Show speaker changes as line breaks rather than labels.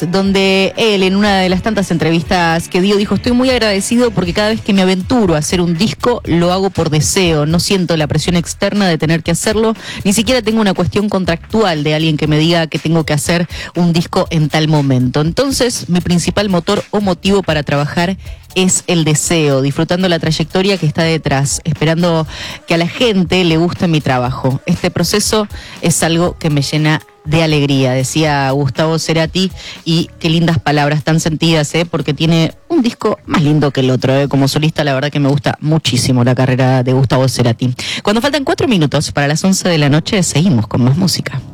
donde él en una de las tantas entrevistas que dio dijo: estoy muy agradecido porque cada vez que me aventuro a hacer un disco lo hago por deseo, no siento la presión externa de tener que hacerlo, ni siquiera tengo una cuestión contractual de alguien que me diga que tengo que hacer un disco en tal momento. Entonces mi principal motor o motivo para trabajar es el deseo, disfrutando la trayectoria que está detrás, esperando que a la gente le guste mi trabajo. Este proceso es algo que me llena de alegría, decía Gustavo Cerati, y qué lindas palabras tan sentidas, porque tiene un disco más lindo que el otro. Como solista, la verdad que me gusta muchísimo la carrera de Gustavo Cerati. Cuando faltan 4 minutos para las 11 de la noche, seguimos con más música.